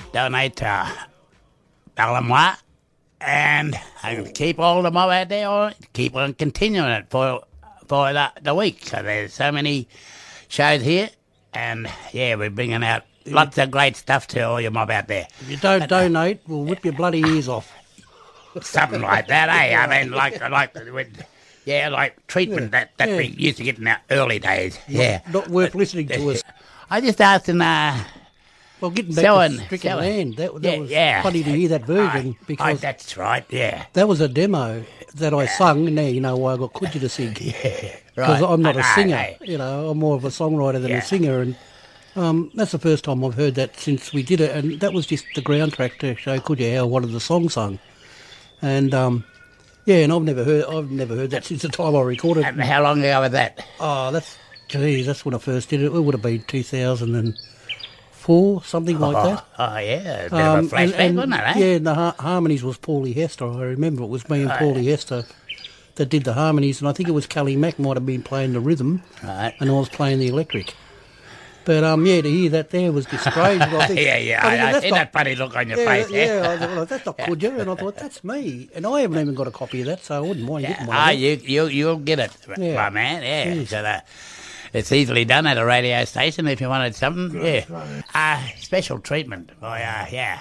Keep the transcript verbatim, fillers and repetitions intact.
donate to Ballymore, and I can keep all the mob out there, or keep on continuing it for for the, the week. So there's so many shows here, and yeah, we're bringing out lots of great stuff to all your mob out there. If you don't donate, we'll rip your bloody ears off. Something like that, eh? I mean, like, like, with, yeah, like treatment yeah, that, that yeah. we used to get in our early days. Not, yeah, not worth listening to us. I just asked in uh, well, getting back selling, to Stricken selling. Land, that, that yeah, was yeah. funny to hear that version I, because I, that's right. Yeah, that was a demo that I sung. And now you know why I got Kudya to sing. Yeah, right. Because I'm not I a know, singer. eh? You know, I'm more of a songwriter than yeah. a singer, and um, that's the first time I've heard that since we did it. And that was just the ground track to show Kudya how I wanted the song sung, and. Um, Yeah, and I've never heard I've never heard that since the time I recorded it. And how long ago was that? Oh, that's geez, that's when I first did it. It would have been two thousand four, something like oh, that. Oh yeah, a bit Um, of a flashback, and, and, wasn't it? Eh? Yeah, and the har- harmonies was Paulie Hester. I remember it was me and Oh, Paulie yeah. Hester that did the harmonies, and I think it was Kelly Mack might have been playing the rhythm, Right. and I was playing the electric. But um, yeah, to hear that there was just strange. I think, yeah, yeah, I, mean, I, I that's see not- that funny look on your yeah, face. yeah, Yeah, I thought, well, that's not Kudya, and I thought that's me, and I haven't even got a copy of that, so I wouldn't mind yeah. getting one. Ah, of that. you, you, you'll get it, Yeah. my man. Yeah, Yes. so that it's easily done at a radio station if you wanted something. Yeah, uh, special treatment by uh, yeah.